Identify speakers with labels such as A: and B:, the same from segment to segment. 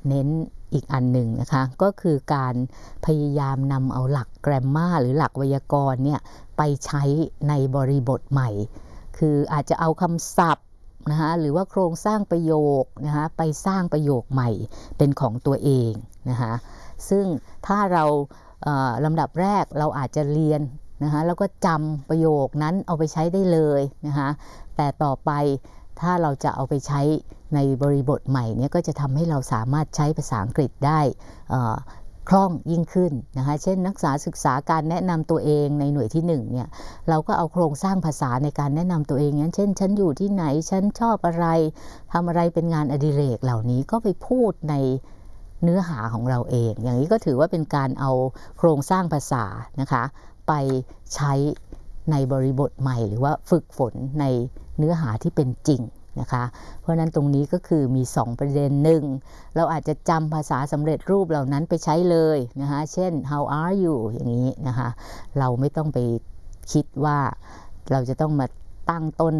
A: เน้นอีกอันหนึ่งนะคะก็คือการพยายามนำเอาหลักแกรมมาหรือหลักไวยากรณ์เนี่ยไปใช้ในบริบทใหม่คืออาจจะเอาคำศัพท์นะคะหรือว่าโครงสร้างประโยคนะคะไปสร้างประโยคใหม่เป็นของตัวเองนะคะซึ่งถ้าเราลำดับแรกเราอาจจะเรียนนะคะแล้วก็จำประโยคนั้นเอาไปใช้ได้เลยนะคะแต่ต่อไปถ้าเราจะเอาไปใช้ในบริบทใหม่เนี่ยก็จะทำให้เราสามารถใช้ภาษาอังกฤษได้คล่องยิ่งขึ้นนะคะเช่นนักศึกษาการแนะนำตัวเองในหน่วยที่1เนี่ยเราก็เอาโครงสร้างภาษาในการแนะนำตัวเองอย่างเช่นฉันอยู่ที่ไหนฉันชอบอะไรทำอะไรเป็นงานอดิเรกเหล่านี้ก็ไปพูดในเนื้อหาของเราเองอย่างนี้ก็ถือว่าเป็นการเอาโครงสร้างภาษานะคะไปใช้ในบริบทใหม่หรือว่าฝึกฝนในเนื้อหาที่เป็นจริงนะคะเพราะนั้นตรงนี้ก็คือมี2ประเด็นหนึ่งเราอาจจะจำภาษาสำเร็จรูปเหล่านั้นไปใช้เลยนะคะเช่น how are you อย่างนี้นะคะเราไม่ต้องไปคิดว่าเราจะต้องมาตั้งต้น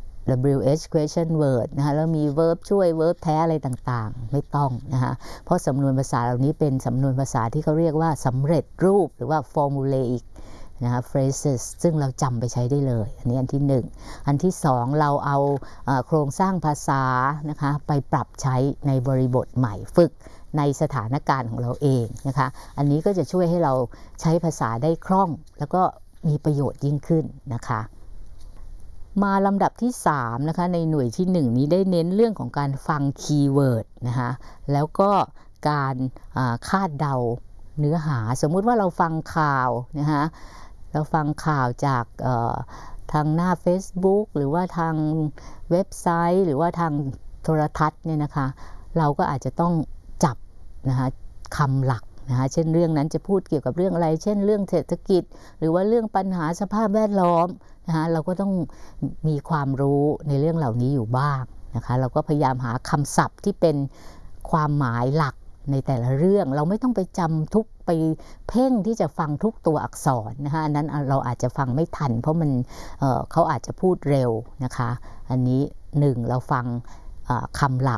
A: WH question word นะคะแล้วมี verb ช่วย verb แท้อะไรต่างๆไม่ต้องนะคะเพราะสำนวนภาษาเหล่านี้เป็นสำนวนภาษาที่เขาเรียกว่าสำเร็จรูปหรือว่า formulaicนะคะ phrases ซึ่งเราจำไปใช้ได้เลยอันนี้อันที่1อันที่2เราเอาโครงสร้างภาษานะคะไปปรับใช้ในบริบทใหม่ฝึกในสถานการณ์ของเราเองนะคะอันนี้ก็จะช่วยให้เราใช้ภาษาได้คล่องแล้วก็มีประโยชน์ยิ่งขึ้นนะคะมาลำดับที่3นะคะในหน่วยที่1นี้ได้เน้นเรื่องของการฟังคีย์เวิร์ดนะคะแล้วก็การคาดเดาเนื้อหาสมมุติว่าเราฟังข่าวนะคะเราฟังข่าวจากทางหน้า Facebook หรือว่าทางเว็บไซต์หรือว่าทางโทรทัศน์เนี่ยนะคะเราก็อาจจะต้องจับนะคะคำหลักนะคะเช่นเรื่องนั้นจะพูดเกี่ยวกับเรื่องอะไรเช่นเรื่องเศรษฐกิจหรือว่าเรื่องปัญหาสภาพแวดล้อมนะคะเราก็ต้องมีความรู้ในเรื่องเหล่านี้อยู่บ้างนะคะเราก็พยายามหาคำศัพท์ที่เป็นความหมายหลักในแต่ละเรื่องเราไม่ต้องไปจำทุกไปเพ่งที่จะฟังทุกตัวอักษรนะคะอันนั้นเราอาจจะฟังไม่ทันเพราะมันเขาอาจจะพูดเร็วนะคะอันนี้1เราฟังคำหลัก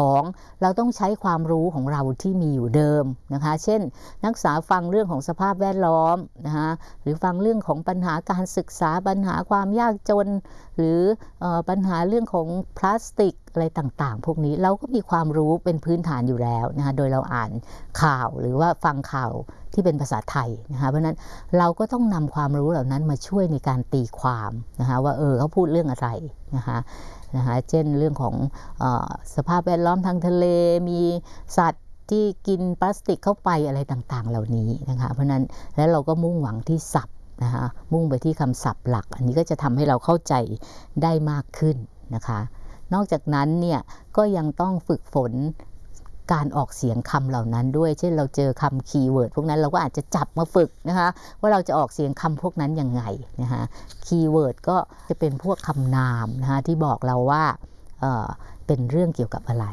A: 2เราต้องใช้ความรู้ของเราที่มีอยู่เดิมนะคะเช่นนักศึกษาฟังเรื่องของสภาพแวดล้อมนะคะหรือฟังเรื่องของปัญหาการศึกษาปัญหาความยากจนหรือปัญหาเรื่องของพลาสติกอะไรต่างๆพวกนี้เราก็มีความรู้เป็นพื้นฐานอยู่แล้วนะคะโดยเราอ่านข่าวหรือว่าฟังข่าวที่เป็นภาษาไทยนะคะเพราะนั้นเราก็ต้องนำความรู้เหล่านั้นมาช่วยในการตีความนะคะว่าเขาพูดเรื่องอะไรนะคะเช่นเรื่องของสภาพแวดล้อมทางทะเลมีสัตว์ที่กินพลาสติกเข้าไปอะไรต่างๆเหล่านี้นะคะเพราะนั้นแล้วเราก็มุ่งหวังที่ศัพท์นะคะมุ่งไปที่คำศัพท์หลักอันนี้ก็จะทำให้เราเข้าใจได้มากขึ้นนะคะนอกจากนั้นเนี่ยก็ยังต้องฝึกฝนการออกเสียงคำเหล่านั้นด้วยเช่นเราเจอคำคีย์เวิร์ดพวกนั้นเราก็อาจจะจับมาฝึกนะคะว่าเราจะออกเสียงคำพวกนั้นยังไงนะคะคีย์เวิร์ดก็จะเป็นพวกคำนามนะคะที่บอกเราว่าเป็นเรื่องเกี่ยวกับอะไร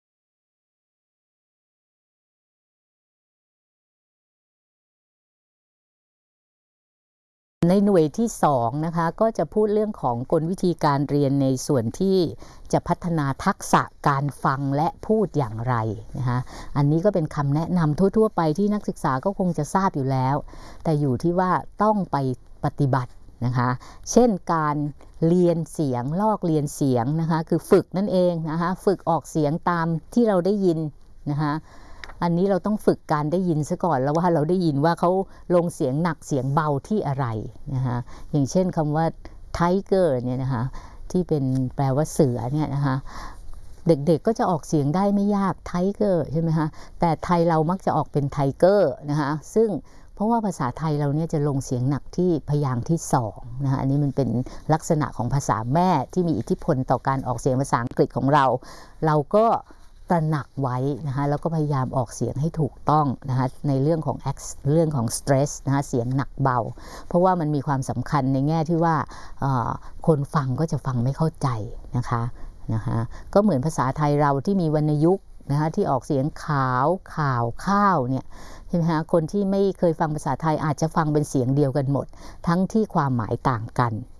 A: ในหน่วยที่2นะคะก็จะพูดเรื่องของกลวิธีการเรียนในส่วนที่จะพัฒนาทักษะการฟังและพูดอย่างไรนะคะอันนี้ก็เป็นคำแนะนำทั่วๆไปที่นักศึกษาก็คงจะทราบอยู่แล้วแต่อยู่ที่ว่าต้องไปปฏิบัตินะคะเช่นการเรียนเสียงลอกเรียนเสียงนะคะคือฝึกนั่นเองนะคะฝึกออกเสียงตามที่เราได้ยินนะคะอันนี้เราต้องฝึกการได้ยินซะก่อนแล้วว่าเราได้ยินว่าเขาลงเสียงหนักเสียงเบาที่อะไรนะคะอย่างเช่นคำว่า tiger เนี่ยนะคะที่เป็นแปลว่าเสือเนี่ยนะคะเด็กๆก็จะออกเสียงได้ไม่ยาก tiger ใช่ไหมคะแต่ไทยเรามักจะออกเป็น tiger นะคะซึ่งเพราะว่าภาษาไทยเราเนี่ยจะลงเสียงหนักที่พยางค์ที่2นะคะอันนี้มันเป็นลักษณะของภาษาแม่ที่มีอิทธิพลต่อการออกเสียงภาษาอังกฤษของเราเราก็ตระหนักไว้นะคะแล้วก็พยายามออกเสียงให้ถูกต้องนะคะในเรื่องของ stress นะคะเสียงหนักเบาเพราะว่ามันมีความสำคัญในแง่ที่ว่าคนฟังก็จะฟังไม่เข้าใจนะคะก็เหมือนภาษาไทยเราที่มีวรรณยุกต์นะคะที่ออกเสียงขาวข่าวข้าวเนี่ยใช่ไหมคะคนที่ไม่เคยฟังภาษาไทยอาจจะฟังเป็นเสียงเดียวกันหมดทั้งที่ความหมายต่างกัน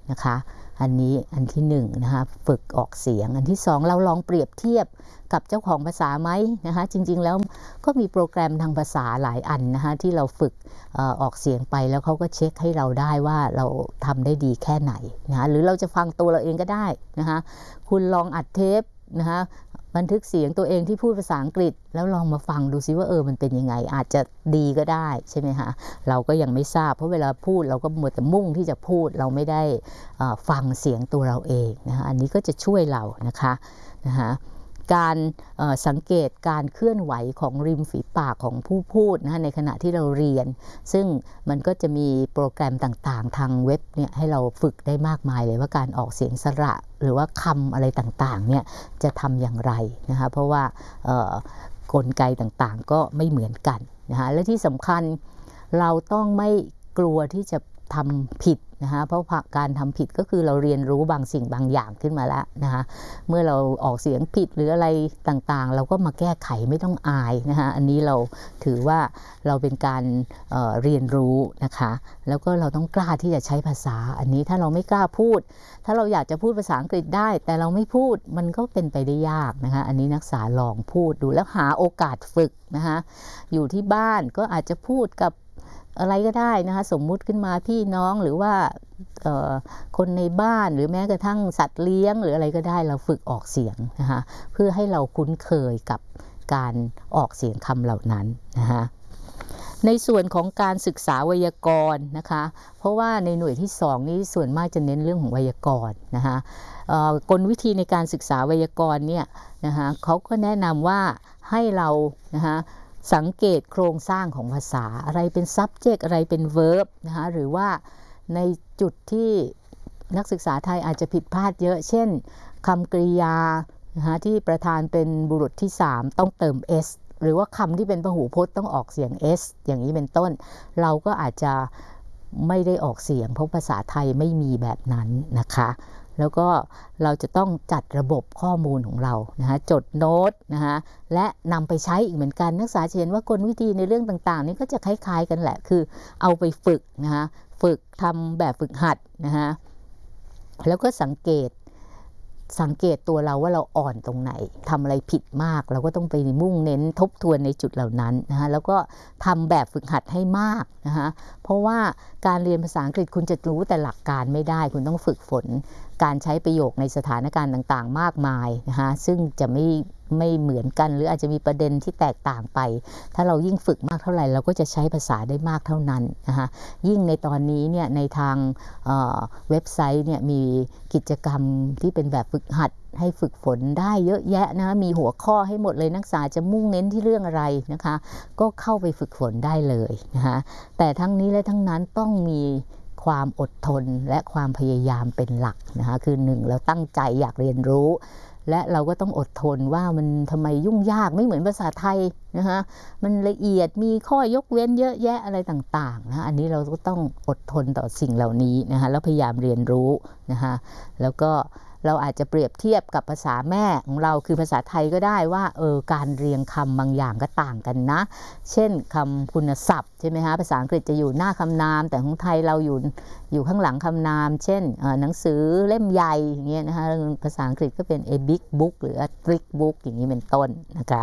A: นะคะอันนี้อันที่1นะคะฝึกออกเสียงอันที่2เราลองเปรียบเทียบกับเจ้าของภาษาไหมนะคะจริงๆแล้วก็มีโปรแกรมทางภาษาหลายอันนะคะที่เราฝึกออกเสียงไปแล้วเขาก็เช็คให้เราได้ว่าเราทำได้ดีแค่ไหนนะคะหรือเราจะฟังตัวเราเองก็ได้นะคะคุณลองอัดเทปนะคะบันทึกเสียงตัวเองที่พูดภาษาอังกฤษแล้วลองมาฟังดูซิว่ามันเป็นยังไงอาจจะดีก็ได้ใช่ไหมคะเราก็ยังไม่ทราบเพราะเวลาพูดเราก็มัวแต่มุ่งที่จะพูดเราไม่ได้ฟังเสียงตัวเราเองนะคะอันนี้ก็จะช่วยเรานะคะการสังเกตการเคลื่อนไหวของริมฝีปากของผู้พูดนะคะในขณะที่เราเรียนซึ่งมันก็จะมีโปรแกรมต่างๆทางเว็บเนี่ยให้เราฝึกได้มากมายเลยว่าการออกเสียงสระหรือว่าคำอะไรต่างๆเนี่ยจะทำอย่างไรนะคะเพราะว่ากลไกต่างๆก็ไม่เหมือนกันนะคะและที่สำคัญเราต้องไม่กลัวที่จะทำผิดนะคะเพราะการทำผิดก็คือเราเรียนรู้บางสิ่งบางอย่างขึ้นมาแล้วนะคะเมื่อเราออกเสียงผิดหรืออะไรต่างๆเราก็มาแก้ไขไม่ต้องอายนะคะอันนี้เราถือว่าเราเป็นการเรียนรู้นะคะแล้วก็เราต้องกล้าที่จะใช้ภาษาอันนี้ถ้าเราไม่กล้าพูดถ้าเราอยากจะพูดภาษาอังกฤษได้แต่เราไม่พูดมันก็เป็นไปได้ยากนะคะอันนี้นักศึกษาลองพูดดูแล้วหาโอกาสฝึกนะคะอยู่ที่บ้านก็อาจจะพูดกับอะไรก็ได้นะคะสมมุติขึ้นมาพี่น้องหรือว่าคนในบ้านหรือแม้กระทั่งสัตว์เลี้ยงหรืออะไรก็ได้เราฝึกออกเสียงนะคะเพื่อให้เราคุ้นเคยกับการออกเสียงคำเหล่านั้นนะคะในส่วนของการศึกษาไวยากรณ์นะคะเพราะว่าในหน่วยที่2นี้ส่วนมากจะเน้นเรื่องของไวยากรณ์นะคะกลวิธีในการศึกษาไวยากรณ์เนี่ยนะคะเขาก็แนะนำว่าให้เรานะคะสังเกตโครงสร้างของภาษาอะไรเป็น subject อะไรเป็น verb นะคะหรือว่าในจุดที่นักศึกษาไทยอาจจะผิดพลาดเยอะเช่นคำกริยานะคะที่ประธานเป็นบุรุษที่3ต้องเติม s หรือว่าคำที่เป็นพหูพจน์ต้องออกเสียง s อย่างนี้เป็นต้นเราก็อาจจะไม่ได้ออกเสียงเพราะภาษาไทยไม่มีแบบนั้นนะคะแล้วก็เราจะต้องจัดระบบข้อมูลของเรานะคะจดโน้ตนะคะและนำไปใช้อีกเหมือนกันนักศึกษาจะเห็นว่ากลวิธีในเรื่องต่างๆนี้ก็จะคล้ายๆกันแหละคือเอาไปฝึกนะคะฝึกทำแบบฝึกหัดนะคะแล้วก็สังเกตตัวเราว่าเราอ่อนตรงไหนทำอะไรผิดมากเราก็ต้องไปมุ่งเน้นทบทวนในจุดเหล่านั้นนะคะแล้วก็ทำแบบฝึกหัดให้มากนะคะเพราะว่าการเรียนภาษาอังกฤษคุณจะรู้แต่หลักการไม่ได้คุณต้องฝึกฝนการใช้ประโยคในสถานการณ์ต่างๆมากมายนะคะซึ่งจะไม่เหมือนกันหรืออาจจะมีประเด็นที่แตกต่างไปถ้าเรายิ่งฝึกมากเท่าไหร่เราก็จะใช้ภาษาได้มากเท่านั้นนะคะยิ่งในตอนนี้เนี่ยในทางเว็บไซต์เนี่ยมีกิจกรรมที่เป็นแบบฝึกหัดให้ฝึกฝนได้เยอะแยะนะมีหัวข้อให้หมดเลยนักศึกษาจะมุ่งเน้นที่เรื่องอะไรนะคะก็เข้าไปฝึกฝนได้เลยนะคะแต่ทั้งนี้และทั้งนั้นต้องมีความอดทนและความพยายามเป็นหลักนะคะคือ1เราตั้งใจอยากเรียนรู้และเราก็ต้องอดทนว่ามันทำไมยุ่งยากไม่เหมือนภาษาไทยนะคะมันละเอียดมีข้อยกเว้นเยอะแยะอะไรต่างๆนะอันนี้เราก็ต้องอดทนต่อสิ่งเหล่านี้นะคะแล้วพยายามเรียนรู้นะคะแล้วก็เราอาจจะเปรียบเทียบกับภาษาแม่ของเราคือภาษาไทยก็ได้ว่าการเรียงคำบางอย่างก็ต่างกันนะเช่นคำคุณศัพท์ใช่ไหมคะภาษาอังกฤษจะอยู่หน้าคำนามแต่ของไทยเราอยู่ข้างหลังคำนามเช่นหนังสือเล่มใหญ่อย่างเงี้ยนะคะภาษาอังกฤษก็เป็น a big book หรือ a thick book อย่างนี้เป็นต้นนะคะ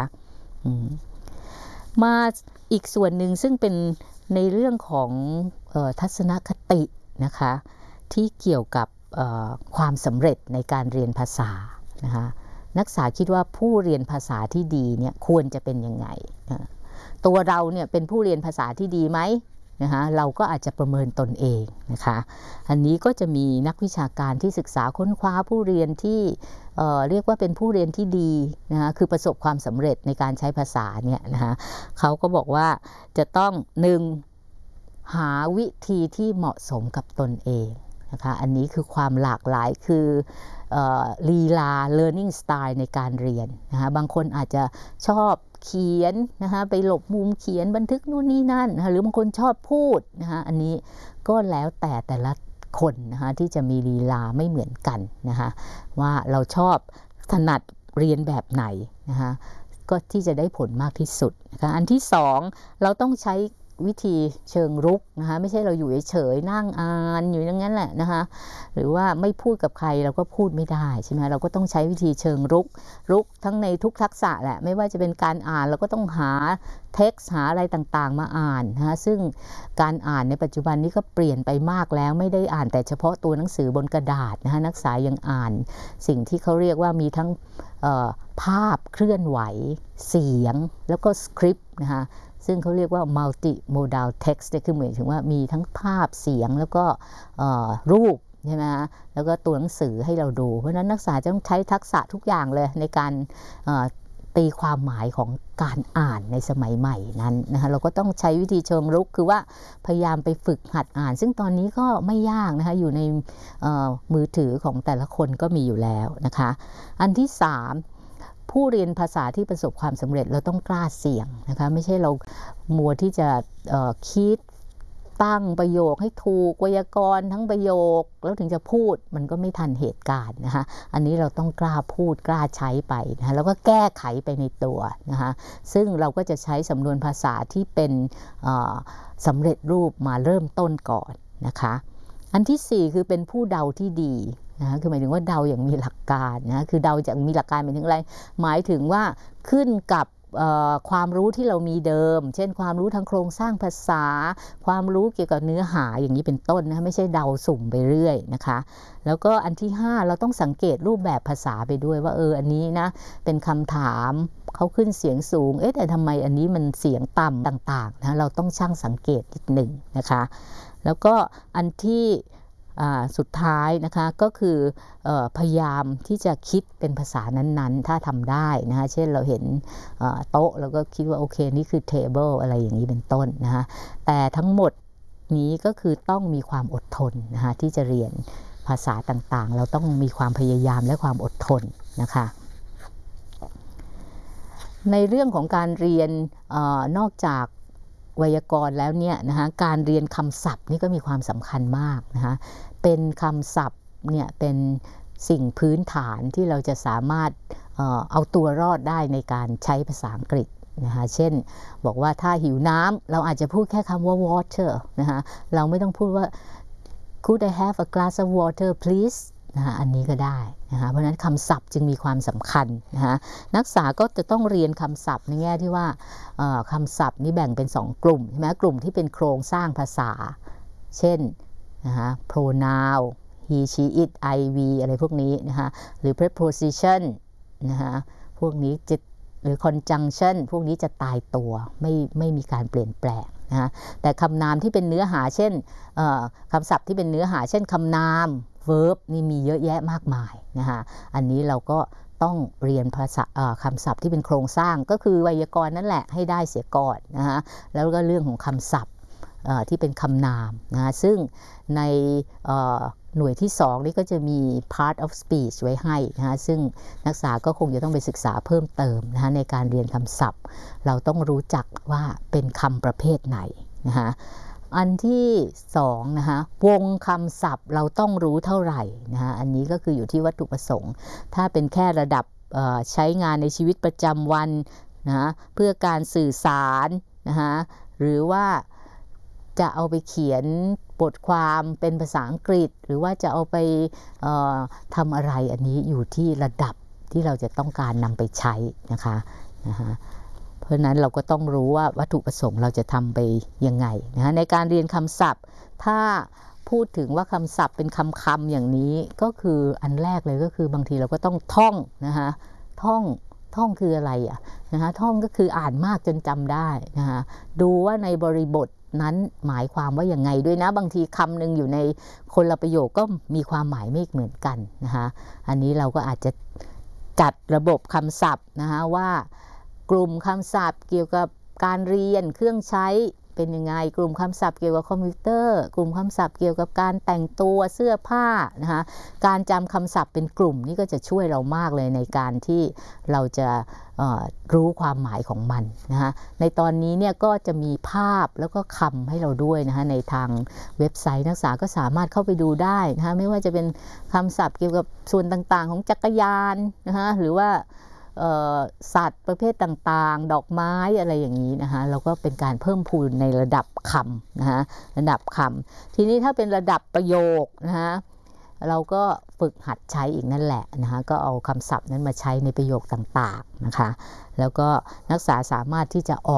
A: มาอีกส่วนหนึ่งซึ่งเป็นในเรื่องของทัศนคตินะคะที่เกี่ยวกับความสำเร็จในการเรียนภาษานะคะนักศึกษาคิดว่าผู้เรียนภาษาที่ดีเนี่ยควรจะเป็นยังไงตัวเราเนี่ยเป็นผู้เรียนภาษาที่ดีไหมนะคะเราก็อาจจะประเมินตนเองนะคะอันนี้ก็จะมีนักวิชาการที่ศึกษาค้นคว้าผู้เรียนที่เรียกว่าเป็นผู้เรียนที่ดีนะคะคือประสบความสำเร็จในการใช้ภาษาเนี่ยนะคะเขาก็บอกว่าจะต้อง1หาวิธีที่เหมาะสมกับตนเองนะคะอันนี้คือความหลากหลายคือลีลา learning style ในการเรียนนะคะบางคนอาจจะชอบเขียนนะคะไปหลบมุมเขียนบันทึกนู่นนี่นั่นนะคะหรือบางคนชอบพูดนะคะอันนี้ก็แล้วแต่ละคนนะคะที่จะมีลีลาไม่เหมือนกันนะคะว่าเราชอบถนัดเรียนแบบไหนนะคะก็ที่จะได้ผลมากที่สุดนะคะอันที่2เราต้องใช้วิธีเชิงรุกนะคะไม่ใช่เราอยู่เฉยๆนั่งอ่านอยู่อย่างนั้นแหละนะคะหรือว่าไม่พูดกับใครเราก็พูดไม่ได้ใช่ไหมเราก็ต้องใช้วิธีเชิงรุกทั้งในทุกทักษะแหละไม่ว่าจะเป็นการอ่านเราก็ต้องหาเท็กซ์หาอะไรต่างๆมาอ่านนะคะซึ่งการอ่านในปัจจุบันนี้ก็เปลี่ยนไปมากแล้วไม่ได้อ่านแต่เฉพาะตัวหนังสือบนกระดาษนะคะนักศึกษายังอ่านสิ่งที่เขาเรียกว่ามีทั้งภาพเคลื่อนไหวเสียงแล้วก็สคริปต์นะคะซึ่งเขาเรียกว่า multimodal text คือหมายถึงว่ามีทั้งภาพเสียงแล้วก็รูปใช่ไหมคะแล้วก็ตัวหนังสือให้เราดูเพราะฉะนั้นนักศึกษาจะต้องใช้ทักษะทุกอย่างเลยในการตีความหมายของการอ่านในสมัยใหม่นั้นนะคะเราก็ต้องใช้วิธีเชิงรุกคือว่าพยายามไปฝึกหัดอ่านซึ่งตอนนี้ก็ไม่ยากนะคะอยู่ในมือถือของแต่ละคนก็มีอยู่แล้วนะคะอันที่3ผู้เรียนภาษาที่ประสบความสำเร็จเราต้องกล้าเสี่ยงนะคะไม่ใช่เรามัวที่จะคิดตั้งประโยคให้ถูกไวยากรณ์ทั้งประโยคแล้วถึงจะพูดมันก็ไม่ทันเหตุการณ์นะคะอันนี้เราต้องกล้าพูดกล้าใช้ไปนะคะแล้วก็แก้ไขไปในตัวนะคะซึ่งเราก็จะใช้สำนวนภาษาที่เป็นสำเร็จรูปมาเริ่มต้นก่อนนะคะอันที่4คือเป็นผู้เดาที่ดีนะคือหมายถึงว่าเดาอย่างมีหลักการนะคือเดาอย่างมีหลักการหมายถึงอะไรหมายถึงว่าขึ้นกับความรู้ที่เรามีเดิมเช่นความรู้ทางโครงสร้างภาษาความรู้เกี่ยวกับเนื้อหาอย่างนี้เป็นต้นนะไม่ใช่เดาสุ่มไปเรื่อยนะคะแล้วก็อันที่5เราต้องสังเกตรูปแบบภาษาไปด้วยว่าอันนี้นะเป็นคำถามเขาขึ้นเสียงสูงแต่ทำไมอันนี้มันเสียงต่ำต่างๆนะเราต้องช่างสังเกตนิดหนึ่งนะคะแล้วก็อันที่สุดท้ายนะคะก็คือพยายามที่จะคิดเป็นภาษานั้นๆถ้าทำได้นะคะเช่นเราเห็นโต๊ะเราก็คิดว่าโอเคนี่คือ table อะไรอย่างนี้เป็นต้นนะคะแต่ทั้งหมดนี้ก็คือต้องมีความอดทนนะคะที่จะเรียนภาษาต่างๆเราต้องมีความพยายามและความอดทนนะคะในเรื่องของการเรียนนอกจากไวยากรณ์แล้วเนี่ยนะคะการเรียนคำศัพท์นี่ก็มีความสำคัญมากนะคะเป็นคำศัพท์เนี่ยเป็นสิ่งพื้นฐานที่เราจะสามารถเอาตัวรอดได้ในการใช้ภาษาอังกฤษนะคะเช่นบอกว่าถ้าหิวน้ำเราอาจจะพูดแค่คำว่า water นะคะเราไม่ต้องพูดว่า could I have a glass of water pleaseนะคะอันนี้ก็ได้นะคะเพราะฉะนั้นคำศัพท์จึงมีความสำคัญนะคะนักศึกษาก็จะต้องเรียนคำศัพท์ในแง่ที่ว่าคำศัพท์นี้แบ่งเป็น2กลุ่มใช่ไหมกลุ่มที่เป็นโครงสร้างภาษาเช่นนะคะ pronoun he she it I we อะไรพวกนี้นะคะหรือ preposition นะคะพวกนี้จะหรือ conjunction พวกนี้จะตายตัวไม่มีการเปลี่ยนแปลงนะคะแต่คำนามที่เป็นเนื้อหาเช่นคำศัพท์ที่เป็นเนื้อหาเช่นคำนาม verb นี่มีเยอะแยะมากมายนะคะอันนี้เราก็ต้องเรียนภาษาคำศัพท์ที่เป็นโครงสร้างก็คือไวยากรณ์นั่นแหละให้ได้เสียก่อนนะคะแล้วก็เรื่องของคำศัพท์ที่เป็นคำนามนะซึ่งในหน่วยที่2นี่ก็จะมี part of speech ไว้ให้นะคะซึ่งนักศึกษาก็คงจะต้องไปศึกษาเพิ่มเติมนะคะในการเรียนคำศัพท์เราต้องรู้จักว่าเป็นคำประเภทไหนนะคะอันที่2นะคะวงคำศัพท์เราต้องรู้เท่าไหร่นะคะอันนี้ก็คืออยู่ที่วัตถุประสงค์ถ้าเป็นแค่ระดับใช้งานในชีวิตประจำวันนะเพื่อการสื่อสารนะคะหรือว่าจะเอาไปเขียนบทความเป็นภาษาอังกฤษหรือว่าจะเอาไปทำอะไรอันนี้อยู่ที่ระดับที่เราจะต้องการนำไปใช้นะคะเพราะฉะนั้นเราก็ต้องรู้ว่าวัตถุประสงค์เราจะทำไปยังไงนะคะในการเรียนคำศัพท์ถ้าพูดถึงว่าคำศัพท์เป็นคำอย่างนี้ก็คืออันแรกเลยก็คือบางทีเราก็ต้องท่องนะคะท่องคืออะไรนะคะท่องก็คืออ่านมากจนจำได้นะคะดูว่าในบริบทนั้นหมายความว่าอย่างไงด้วยนะบางทีคำหนึ่งอยู่ในคนละประโยคก็มีความหมายไม่เหมือนกันนะคะอันนี้เราก็อาจจะจัดระบบคำศัพท์นะคะว่ากลุ่มคำศัพท์เกี่ยวกับการเรียนเครื่องใช้เป็นยังไงกลุ่มคำศัพท์เกี่ยวกับคอมพิวเตอร์กลุ่มคำศัพท์เกี่ยวกับการแต่งตัวเสื้อผ้านะคะการจำคำศัพท์เป็นกลุ่มนี่ก็จะช่วยเรามากเลยในการที่เราจะรู้ความหมายของมันนะคะในตอนนี้เนี่ยก็จะมีภาพแล้วก็คำให้เราด้วยนะคะในทางเว็บไซต์นักศึกษาก็สามารถเข้าไปดูได้นะคะไม่ว่าจะเป็นคำศัพท์เกี่ยวกับส่วนต่างๆของจักรยานนะคะหรือว่าสัตว์ประเภทต่างๆดอกไม้อะไรอย่างนี้นะคะเราก็เป็นการเพิ่มพูนในระดับคำนะคะระดับคำทีนี้ถ้าเป็นระดับประโยคนะคะเราก็ฝึกหัดใช้อีกนั่นแหละนะคะก็เอาคำศัพท์นั้นมาใช้ในประโยคต่างๆนะคะแล้วก็นักศึกษาสามารถที่จะออก